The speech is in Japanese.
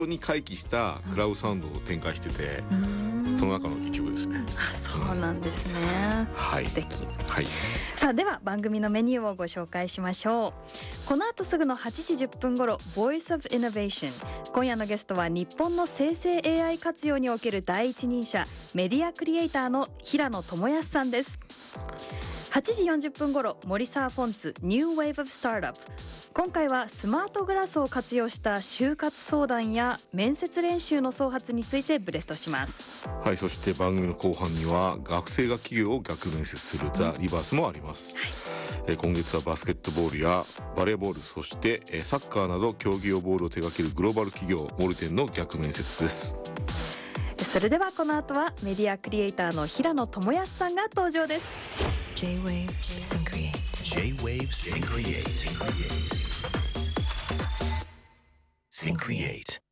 に回帰したクラウドサウンドを展開してて、その中の一曲ですね。 そうなんですね、 はい、 素敵、 はい。 さあでは番組のメニューをご紹介しましょう。この後すぐの8時10分頃 Voice of Innovation、 今夜のゲストは日本の生成 AI 活用における第一人者、メディアクリエイターの平野智康さんです。8時40分頃森沢フォンツ New Wave of Startup、 今回はスマートグラスを活用した就活相談や面接練習の創発についてブレストします。 はい、そして番組の後半には学生が企業を逆面接するザ・リバースもあります、今月はバスケットボールやバレーボール、そしてサッカーなど競技用ボールを手掛けるグローバル企業モルテンの逆面接です。 それではこの後はメディアクリエイターの平野智康さんが登場です。 J-Wave Syncreate J-Wave Syncreate Syncreate